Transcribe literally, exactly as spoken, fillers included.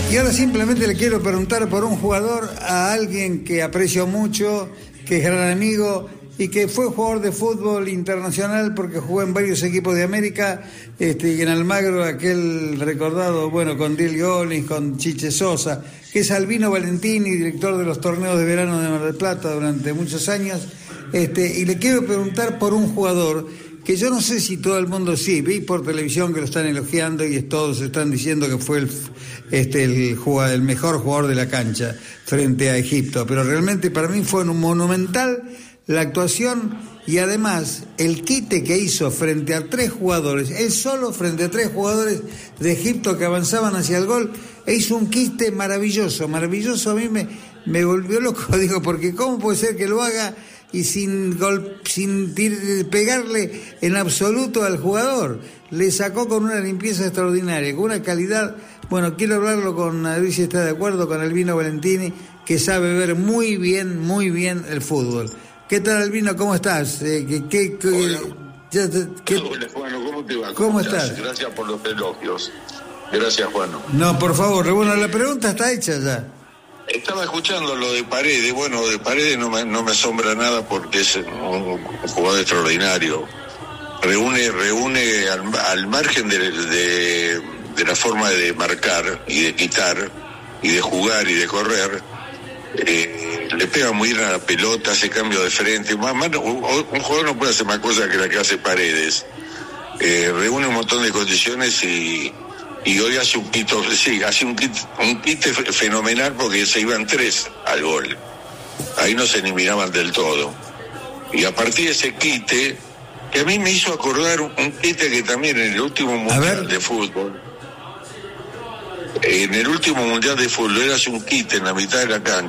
Y ahora simplemente le quiero preguntar por un jugador, a alguien que aprecio mucho, que es gran amigo y que fue jugador de fútbol internacional porque jugó en varios equipos de América, este, y en Almagro aquel recordado, bueno, con Dil Gollins, con Chiche Sosa, que es Albino Valentini, director de los torneos de verano de Mar del Plata durante muchos años, este, y le quiero preguntar por un jugador que yo no sé si todo el mundo sí, vi por televisión que lo están elogiando y todos están diciendo que fue el, este, el, jugador, el mejor jugador de la cancha frente a Egipto, pero realmente para mí fue un monumental la actuación y además el quite que hizo frente a tres jugadores, él solo frente a tres jugadores de Egipto que avanzaban hacia el gol, e hizo un quite maravilloso, maravilloso, a mí me, me volvió loco, digo, porque cómo puede ser que lo haga y sin gol, sin tir, pegarle en absoluto al jugador, le sacó con una limpieza extraordinaria, con una calidad. Bueno, quiero hablarlo con, a ver si está de acuerdo, con Albino Valentini, que sabe ver muy bien, muy bien el fútbol. ¿Qué tal, Albino? ¿Cómo estás? Eh, ¿qué, qué, qué, Hola. Ya, ¿qué, Hola, Juano, ¿cómo te va? ¿Cómo, ¿Cómo estás? estás? Gracias por los elogios. Gracias, Juano. No, por favor, bueno, la pregunta está hecha ya. Estaba escuchando lo de Paredes. Bueno, de Paredes no me, no me asombra nada porque es un, un jugador extraordinario. Reúne, reúne al, al margen de, de, de la forma de marcar y de quitar y de jugar y de correr. Eh, le pega muy bien a la pelota, hace cambio de frente. Más, más, un, un jugador no puede hacer más cosas que la que hace Paredes. Eh, reúne un montón de condiciones y, y hoy hace un quite, sí, hace un quite, un quite fenomenal porque se iban tres al gol. Ahí no se eliminaban del todo. Y a partir de ese quite, que a mí me hizo acordar un, un quite que también en el último mundial de fútbol, en el último mundial de fútbol, él hace un quite en la mitad de la cancha.